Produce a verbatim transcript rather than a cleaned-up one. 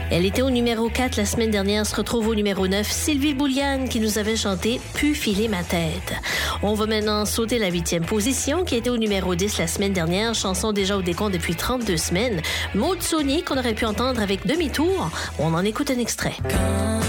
Elle était au numéro quatre la semaine dernière, se retrouve au numéro neuf. Sylvie Bouliane qui nous avait chanté « Pu filer ma tête ». On va maintenant sauter la huitième position qui était au numéro dix la semaine dernière, chanson déjà au décompte depuis trente-deux semaines. Maud Saunier qu'on aurait pu entendre avec Demi-tour. On en écoute un extrait. Quand